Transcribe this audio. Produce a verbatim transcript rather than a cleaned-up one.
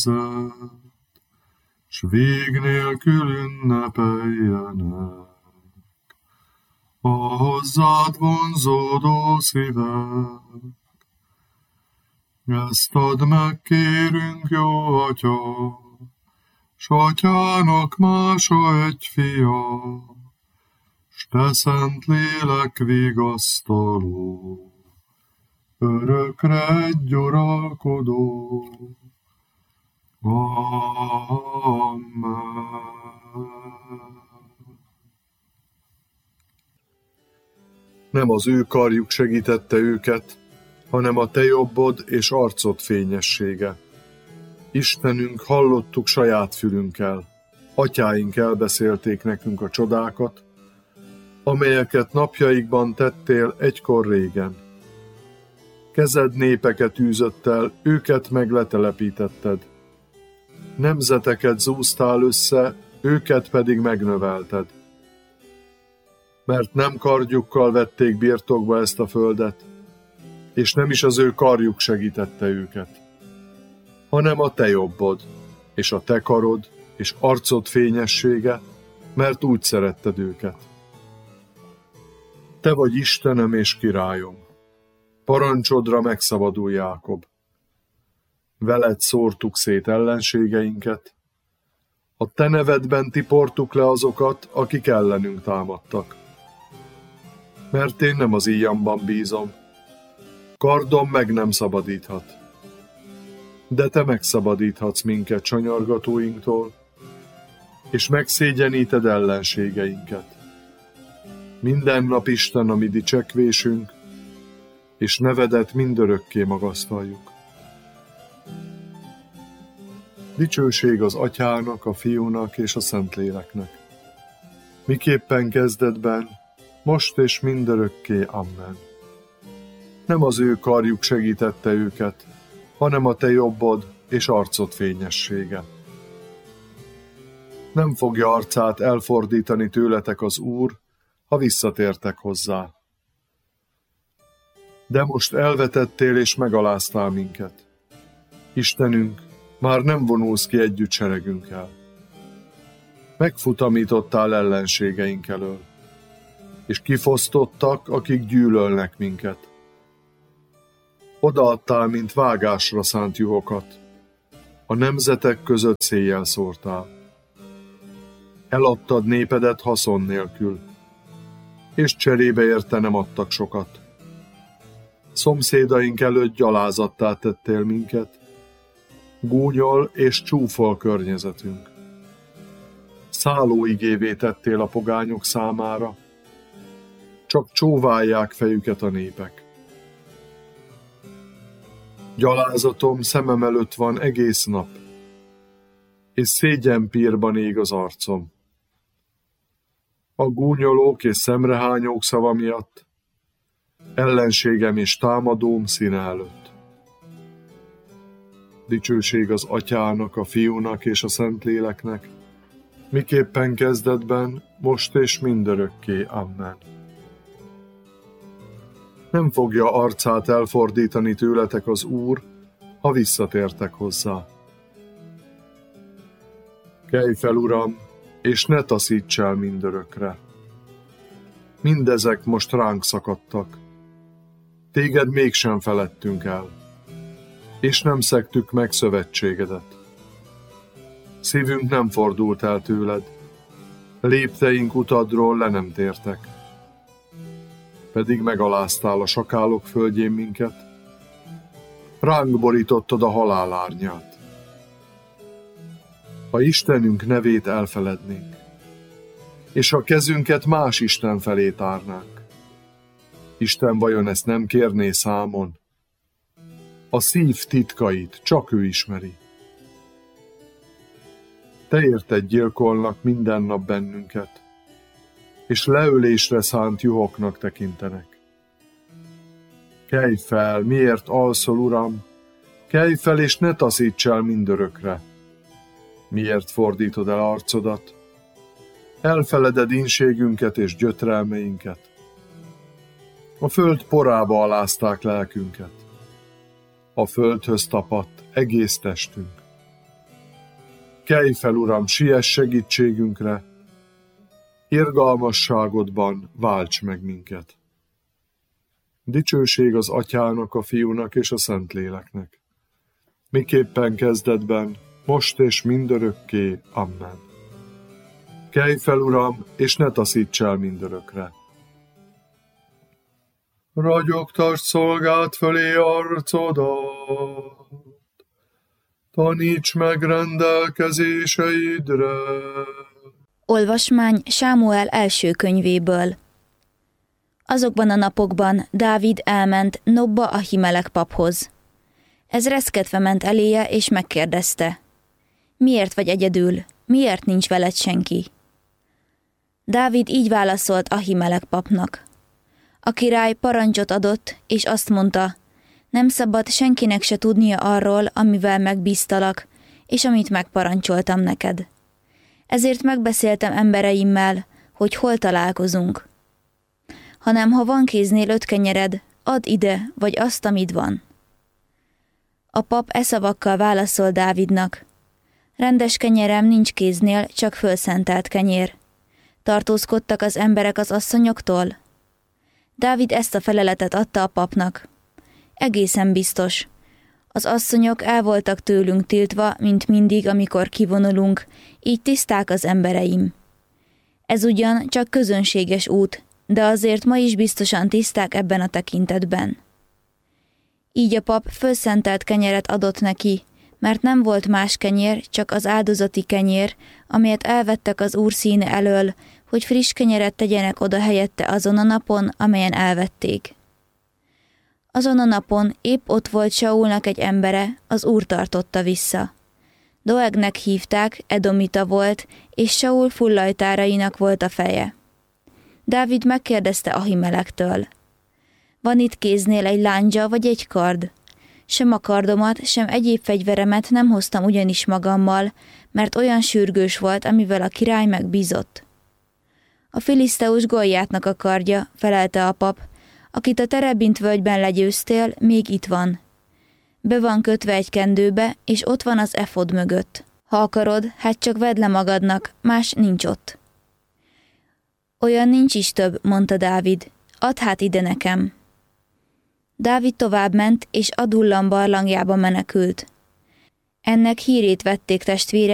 s vég nélkül ünnepeljenek a hozzád vonzódó szívek. Ezt add meg, kérünk, jó Atya, s Atyának mása egy fia, s te szent lélek vigasztaló, örökre egy uralkodó. Amen. Nem az ő karjuk segítette őket, hanem a te jobbod és arcod fényessége. Istenünk, hallottuk saját fülünkkel, atyáink elbeszélték nekünk a csodákat, amelyeket napjaikban tettél egykor régen. Kezed népeket űzött el, őket meg letelepítetted. Nemzeteket zúztál össze, őket pedig megnövelted. Mert nem kardjukkal vették birtokba ezt a földet, és nem is az ő karjuk segítette őket, hanem a te jobbod, és a te karod, és arcod fényessége, mert úgy szeretted őket. Te vagy Istenem és királyom, parancsodra megszabadul Jákob. Veled szórtuk szét ellenségeinket, a te nevedben tiportuk le azokat, akik ellenünk támadtak. Mert én nem az íjamban bízom, kardom meg nem szabadíthat. De te megszabadíthatsz minket sanyargatóinktól, és megszégyeníted ellenségeinket. Minden nap Isten a mi dicsekvésünk, és nevedet mindörökké magasztaljuk. Dicsőség az Atyának, a Fiúnak és a Szentléleknek. Miképpen kezdetben, most és mindörökké. Amen. Nem az ő karjuk segítette őket, hanem a te jobbod és arcod fényessége. Nem fogja arcát elfordítani tőletek az Úr, ha visszatértek hozzá. De most elvetettél és megaláztál minket. Istenünk, már nem vonulsz ki együtt seregünkkel. Megfutamítottál ellenségeink elől, és kifosztottak, akik gyűlölnek minket. Odaadtál, mint vágásra szánt juhokat, a nemzetek között széjjel szórtál. Eladtad népedet haszon nélkül, és cserébe érte nem adtak sokat. Szomszédaink előtt gyalázattá tettél minket, gúnyol és csúfol környezetünk. Szállóigévé tettél a pogányok számára, csak csóválják fejüket a népek. Gyalázatom szemem előtt van egész nap, és szégyenpírban ég az arcom. A gúnyolók és szemrehányók szava miatt, ellenségem és támadóm színe előtt. Dicsőség az Atyának, a Fiúnak és a Szentléleknek, miképpen kezdetben, most és mindörökké. Amen. Nem fogja arcát elfordítani tőletek az Úr, ha visszatértek hozzá. Kelj fel, Uram, és ne taszíts el mindörökre. Mindezek most ránk szakadtak. Téged mégsem feledtünk el, és nem szegtük meg szövetségedet. Szívünk nem fordult el tőled, lépteink utadról le nem tértek. Pedig megaláztál a sakálok földjén minket, ránk borítottad a halál árnyát. Ha Istenünk nevét elfelednénk, és a kezünket más Isten felé tárnánk, Isten vajon ezt nem kérné számon? A szív titkait csak ő ismeri. Te érted gyilkolnak minden nap bennünket, és leölésre szánt juhoknak tekintenek. Kelj fel, miért alszol, Uram? Kelj fel, és ne taszíts el mindörökre. Miért fordítod el arcodat? Elfeleded ínségünket és gyötrelmeinket. A föld porába alázták lelkünket. A földhöz tapadt egész testünk. Kelj fel, Uram, siess segítségünkre, irgalmasságodban válts meg minket. Dicsőség az Atyának, a Fiúnak és a Szentléleknek, miképpen kezdetben, most és mindörökké. Amen. Kelj fel, Uram, és ne taszíts el mindörökre. Ragyogtasd szolgád fölé arcodat, taníts meg rendelkezéseidre. Olvasmány Sámuel első könyvéből. Azokban a napokban Dávid elment Nobba Ahimelek paphoz. Ez reszketve ment eléje, és megkérdezte: miért vagy egyedül, miért nincs veled senki? Dávid így válaszolt Ahimelek papnak: a király parancsot adott, és azt mondta: nem szabad senkinek se tudnia arról, amivel megbíztalak, és amit megparancsoltam neked. Ezért megbeszéltem embereimmel, hogy hol találkozunk. Hanem ha van kéznél öt kenyered, add ide, vagy azt, amit van. A pap e szavakkal válaszol Dávidnak: rendes kenyerem nincs kéznél, csak fölszentelt kenyér. Tartózkodtak az emberek az asszonyoktól? Dávid ezt a feleletet adta a papnak: egészen biztos. Az asszonyok el voltak tőlünk tiltva, mint mindig, amikor kivonulunk, így tiszták az embereim. Ez ugyan csak közönséges út, de azért ma is biztosan tiszták ebben a tekintetben. Így a pap fölszentelt kenyeret adott neki, mert nem volt más kenyér, csak az áldozati kenyér, amelyet elvettek az Úr színe elől, hogy friss kenyeret tegyenek oda helyette azon a napon, amelyen elvették. Azon a napon épp ott volt Saulnak egy embere, az Úr tartotta vissza. Doegnek hívták, edomita volt, és Saul fullajtárainak volt a feje. Dávid megkérdezte Ahimelektől: van itt kéznél egy láncsa vagy egy kard? Sem a kardomat, sem egyéb fegyveremet nem hoztam ugyanis magammal, mert olyan sürgős volt, amivel a király megbízott. A filiszteus Goljátnak a kardja, felelte a pap, akit a Terebint völgyben legyőztél, még itt van. Be van kötve egy kendőbe, és ott van az efod mögött. Ha akarod, hát csak vedd le magadnak, más nincs ott. Olyan nincs is több, mondta Dávid, add hát ide nekem. Dávid továbbment, és Adullam barlangjába menekült. Ennek hírét vették testvére,